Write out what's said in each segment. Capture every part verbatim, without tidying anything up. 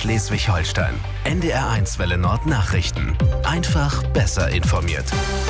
Schleswig-Holstein. N D R eins Welle Nord Nachrichten. Einfach besser informiert.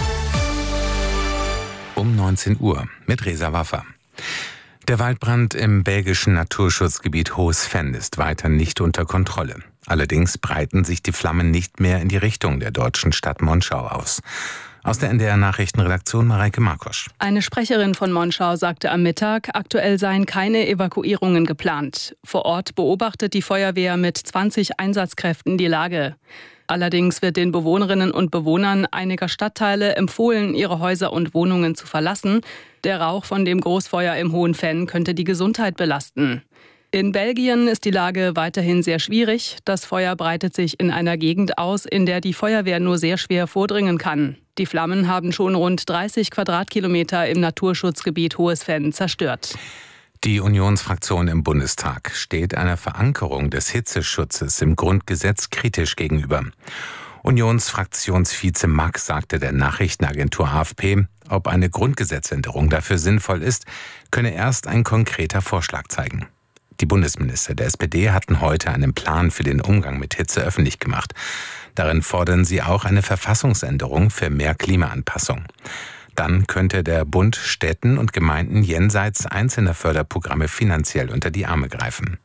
Um neunzehn Uhr mit Reza Waffa. Der Waldbrand im belgischen Naturschutzgebiet Hohes Venn ist weiter nicht unter Kontrolle. Allerdings breiten sich die Flammen nicht mehr in die Richtung der deutschen Stadt Monschau aus. Aus der N D R-Nachrichtenredaktion Mareike Markosch. Eine Sprecherin von Monschau sagte am Mittag, aktuell seien keine Evakuierungen geplant. Vor Ort beobachtet die Feuerwehr mit zwanzig Einsatzkräften die Lage. Allerdings wird den Bewohnerinnen und Bewohnern einiger Stadtteile empfohlen, ihre Häuser und Wohnungen zu verlassen. Der Rauch von dem Großfeuer im Hohen Venn könnte die Gesundheit belasten. In Belgien ist die Lage weiterhin sehr schwierig. Das Feuer breitet sich in einer Gegend aus, in der die Feuerwehr nur sehr schwer vordringen kann. Die Flammen haben schon rund dreißig Quadratkilometer im Naturschutzgebiet Hohes Venn zerstört. Die Unionsfraktion im Bundestag steht einer Verankerung des Hitzeschutzes im Grundgesetz kritisch gegenüber. Unionsfraktionsvize Mack sagte der Nachrichtenagentur A F P, ob eine Grundgesetzänderung dafür sinnvoll ist, könne erst ein konkreter Vorschlag zeigen. Die Bundesminister der S P D hatten heute einen Plan für den Umgang mit Hitze öffentlich gemacht. Darin fordern sie auch eine Verfassungsänderung für mehr Klimaanpassung. Dann könnte der Bund Städten und Gemeinden jenseits einzelner Förderprogramme finanziell unter die Arme greifen.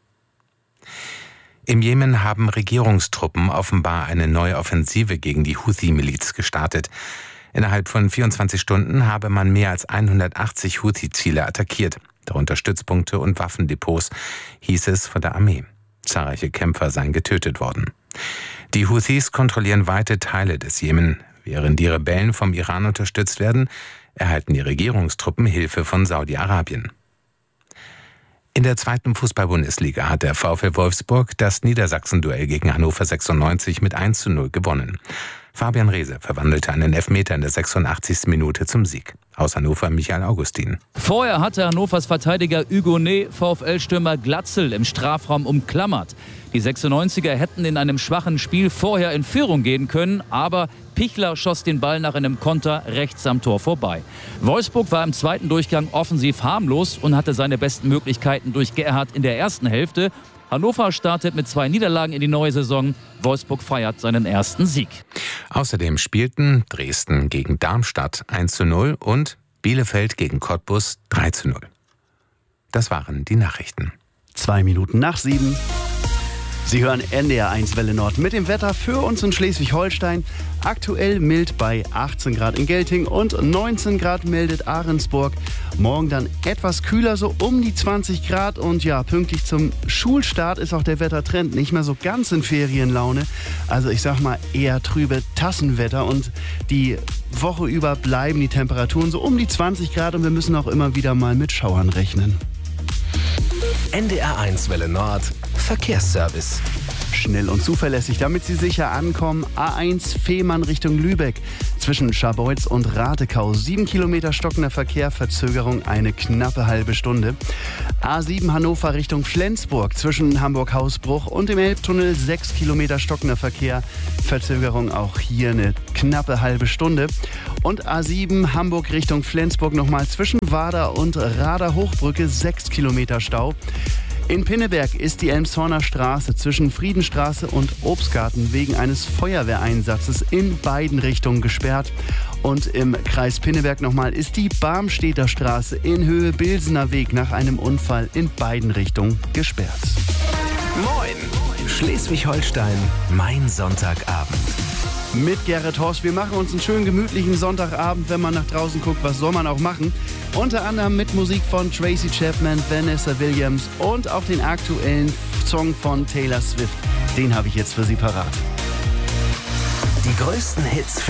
Im Jemen haben Regierungstruppen offenbar eine neue Offensive gegen die Houthi-Miliz gestartet. Innerhalb von vierundzwanzig Stunden habe man mehr als hundertachtzig Houthi-Ziele attackiert, darunter Stützpunkte und Waffendepots, hieß es von der Armee. Zahlreiche Kämpfer seien getötet worden. Die Houthis kontrollieren weite Teile des Jemen. Während die Rebellen vom Iran unterstützt werden, erhalten die Regierungstruppen Hilfe von Saudi-Arabien. In der zweiten Fußball-Bundesliga hat der VfL Wolfsburg das Niedersachsen-Duell gegen Hannover sechsundneunzig mit eins zu null gewonnen. Fabian Reese verwandelte einen Elfmeter in der sechsundachtzigsten Minute zum Sieg. Aus Hannover Michael Augustin. Vorher hatte Hannovers Verteidiger Hugonet VfL-Stürmer Glatzel im Strafraum umklammert. Die sechsundneunziger hätten in einem schwachen Spiel vorher in Führung gehen können, aber Pichler schoss den Ball nach einem Konter rechts am Tor vorbei. Wolfsburg war im zweiten Durchgang offensiv harmlos und hatte seine besten Möglichkeiten durch Gerhardt in der ersten Hälfte. Hannover startet mit zwei Niederlagen in die neue Saison. Wolfsburg feiert seinen ersten Sieg. Außerdem spielten Dresden gegen Darmstadt eins zu null und Bielefeld gegen Cottbus drei zu null. Das waren die Nachrichten. Zwei Minuten nach sieben. Sie hören N D R eins Welle Nord mit dem Wetter für uns in Schleswig-Holstein. Aktuell mild bei achtzehn Grad in Gelting und neunzehn Grad meldet Ahrensburg. Morgen dann etwas kühler, so um die zwanzig Grad. Und ja, pünktlich zum Schulstart ist auch der Wettertrend nicht mehr so ganz in Ferienlaune. Also ich sag mal eher trübe Tassenwetter. Und die Woche über bleiben die Temperaturen so um die zwanzig Grad. Und wir müssen auch immer wieder mal mit Schauern rechnen. N D R eins Welle Nord Verkehrsservice. Schnell und zuverlässig, damit Sie sicher ankommen. A eins Fehmarn Richtung Lübeck. Zwischen Scharbeutz und Ratekau. Sieben Kilometer stockender Verkehr, Verzögerung eine knappe halbe Stunde. A sieben Hannover Richtung Flensburg. Zwischen Hamburg-Hausbruch und dem Elbtunnel. Sechs Kilometer stockender Verkehr, Verzögerung auch hier eine knappe halbe Stunde. Und A sieben Hamburg Richtung Flensburg nochmal zwischen Wader und Rader Hochbrücke. Sechs Kilometer Stau. In Pinneberg ist die Elmshorner Straße zwischen Friedenstraße und Obstgarten wegen eines Feuerwehreinsatzes in beiden Richtungen gesperrt. Und im Kreis Pinneberg nochmal ist die Barmstedter Straße in Höhe Bilsener Weg nach einem Unfall in beiden Richtungen gesperrt. Moin! Schleswig-Holstein, mein Sonntagabend. Mit Gerrit Horst. Wir machen uns einen schönen gemütlichen Sonntagabend, wenn man nach draußen guckt. Was soll man auch machen? Unter anderem mit Musik von Tracy Chapman, Vanessa Williams und auch den aktuellen Song von Taylor Swift. Den habe ich jetzt für Sie parat. Die größten Hits für